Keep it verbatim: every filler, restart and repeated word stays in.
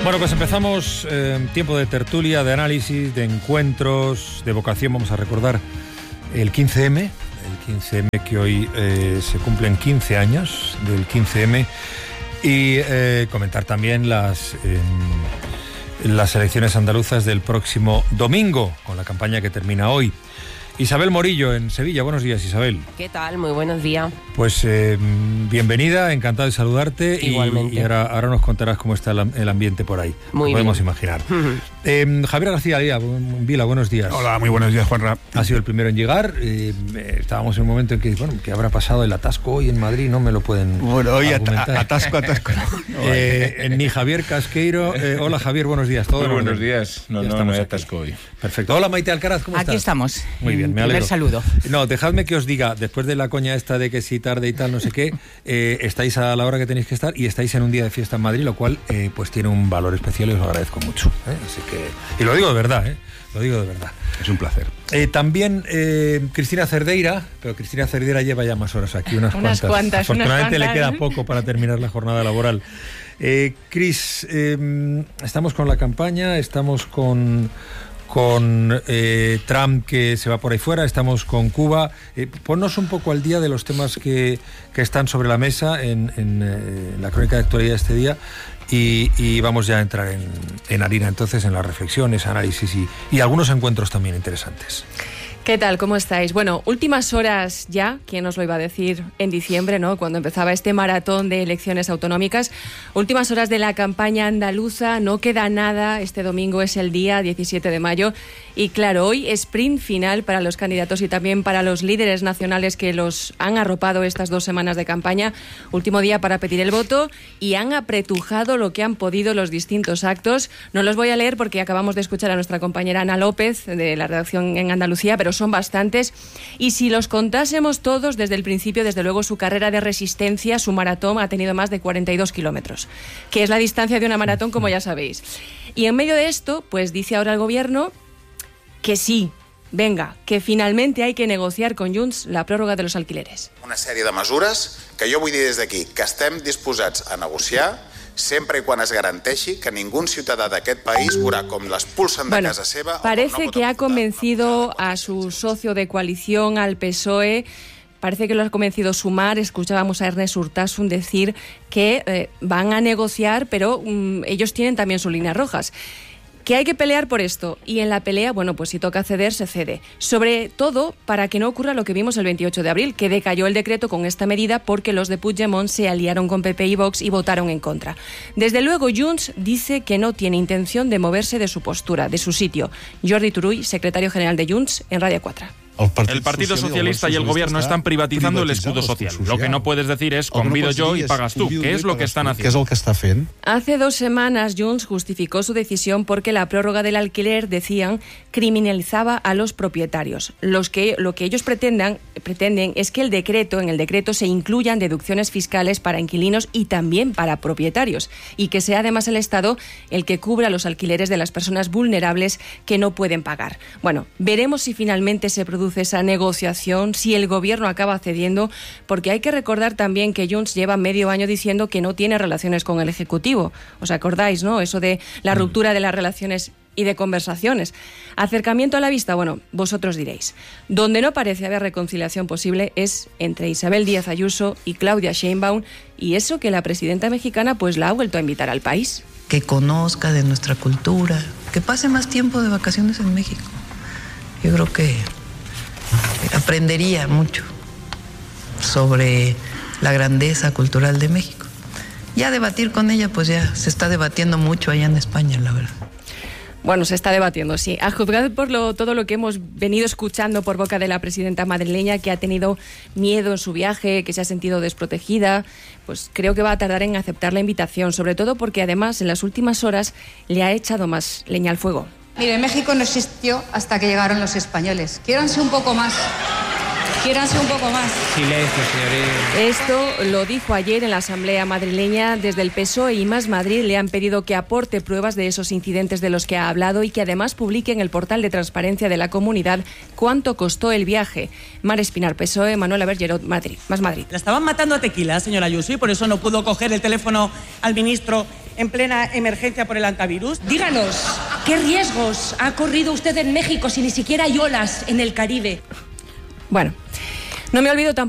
Bueno, pues empezamos eh, tiempo de tertulia, de análisis, de encuentros, de vocación. Vamos a recordar el quince eme, el quince eme que hoy eh, se cumplen quince años del quince eme, y eh, comentar también las, eh, las elecciones andaluzas del próximo domingo, con la campaña que termina hoy. Isabel Morillo, en Sevilla. Buenos días, Isabel. ¿Qué tal? Muy buenos días. Pues eh, bienvenida, encantado de saludarte. Igualmente. Y, y ahora, ahora nos contarás cómo está el, el ambiente por ahí. Muy Lo podemos bien. imaginar. Uh-huh. eh, Javier García Lía, Vila, buenos días. Hola, muy buenos días, Juanra. Ha sido el primero en llegar. Eh, estábamos en un momento en que, bueno, que habrá pasado el atasco hoy en Madrid, no me lo pueden Bueno, hoy argumentar. atasco, atasco. No. eh, ni Javier Casqueiro. Eh, hola, Javier, buenos días. ¿Todo muy bien? buenos días. No, Ya no, no hay aquí. atasco hoy. Perfecto. Hola, Maite Alcaraz, ¿cómo estás? Aquí estamos. Muy bien, me alegro. Primer saludo. No, dejadme que os diga, después de la coña esta de que si tarde y tal, no sé qué, eh, estáis a la hora que tenéis que estar y estáis en un día de fiesta en Madrid, lo cual eh, pues tiene un valor especial y os lo agradezco mucho. ¿eh? Así que, y lo digo de verdad, ¿eh? Lo digo de verdad. Es un placer. Eh, también eh, Cristina Cerdeira, pero Cristina Cerdeira lleva ya más horas aquí, unas, unas cuantas. cuantas. Afortunadamente unas le cuantas. queda poco para terminar la jornada laboral. Eh, Cris, eh, estamos con la campaña, estamos con... con eh, Trump, que se va por ahí fuera, estamos con Cuba. Eh, ponnos un poco al día de los temas que, que están sobre la mesa en, en, eh, en la crónica de actualidad de este día, y, y vamos ya a entrar en, en harina entonces, en las reflexiones, análisis y, y algunos encuentros también interesantes. ¿Qué tal? ¿Cómo estáis? Bueno, últimas horas ya, ¿quién nos lo iba a decir en diciembre, ¿no? Cuando empezaba este maratón de elecciones autonómicas? Últimas horas de la campaña andaluza, no queda nada, este domingo es el día diecisiete de mayo, y claro, hoy sprint final para los candidatos y también para los líderes nacionales que los han arropado estas dos semanas de campaña, último día para pedir el voto, y han apretujado lo que han podido los distintos actos. No los voy a leer porque acabamos de escuchar a nuestra compañera Ana López de la redacción en Andalucía, pero son bastantes, y si los contásemos todos desde el principio, desde luego su carrera de resistencia, su maratón ha tenido más de cuarenta y dos kilómetros, que es la distancia de una maratón, como ya sabéis. Y en medio de esto, pues dice ahora el gobierno que sí, venga, que finalmente hay que negociar con Junts la pròrroga de los alquileres. Una sèrie de mesures que jo vull dir des d'aquí que estem disposats a negociar sempre i quan es garanteixi que ningún ciutadà d'aquest país veurà com l'expulsen de Bueno, casa seva. parece que ha convencido a su socio de coalición, al P S O E. Parece que lo ha convencido Sumar. Escuchábamos a Ernest Urtasun decir que eh, van a negociar, pero um, ellos tienen también sus líneas rojas. Que hay que pelear por esto, y en la pelea, bueno, pues si toca ceder, se cede. Sobre todo para que no ocurra lo que vimos el veintiocho de abril, que decayó el decreto con esta medida porque los de Puigdemont se aliaron con P P y Vox y votaron en contra. Desde luego, Junts dice que no tiene intención de moverse de su postura, de su sitio. Jordi Turull, secretario general de Junts, en Radio cuatro. El Partido Socialista y el Gobierno están privatizando el escudo social. Lo que no puedes decir es convido yo y pagas tú, que es lo que están haciendo. Hace dos semanas, Junts justificó su decisión porque la prórroga del alquiler, decían, criminalizaba a los propietarios. Los que, lo que ellos pretendan, pretenden es que el decreto, en el decreto se incluyan deducciones fiscales para inquilinos y también para propietarios, y que sea además el Estado el que cubra los alquileres de las personas vulnerables que no pueden pagar. Bueno, veremos si finalmente se produce esa negociación, si el gobierno acaba cediendo, porque hay que recordar también que Junts lleva medio año diciendo que no tiene relaciones con el Ejecutivo. ¿Os acordáis, no? Eso de la ruptura de las relaciones y de conversaciones. Acercamiento a la vista, bueno, vosotros diréis. Donde no parece haber reconciliación posible es entre Isabel Díaz Ayuso y Claudia Sheinbaum, y eso que la presidenta mexicana pues la ha vuelto a invitar al país. Que conozca de nuestra cultura, que pase más tiempo de vacaciones en México. Yo creo que aprendería mucho sobre la grandeza cultural de México. Ya debatir con ella, pues ya se está debatiendo mucho allá en España, la verdad. Bueno, se está debatiendo, sí. A juzgar por lo, todo lo que hemos venido escuchando por boca de la presidenta madrileña, que ha tenido miedo en su viaje, que se ha sentido desprotegida, pues creo que va a tardar en aceptar la invitación, sobre todo porque además en las últimas horas le ha echado más leña al fuego. Mire, México no existió hasta que llegaron los españoles. Quiéranse un poco más. Quiéranse un poco más. Silencio, señores. Esto lo dijo ayer en la Asamblea madrileña. Desde el P S O E y Más Madrid le han pedido que aporte pruebas de esos incidentes de los que ha hablado y que además publique en el portal de transparencia de la comunidad cuánto costó el viaje. Mar Espinar, P S O E, Manuel Avergerot, Madrid, Más Madrid. La estaban matando a tequila, señora Ayuso, y por eso no pudo coger el teléfono al ministro en plena emergencia por el antivirus? Díganos, ¿qué riesgos ha corrido usted en México si ni siquiera hay olas en el Caribe? Bueno, no me olvido tampoco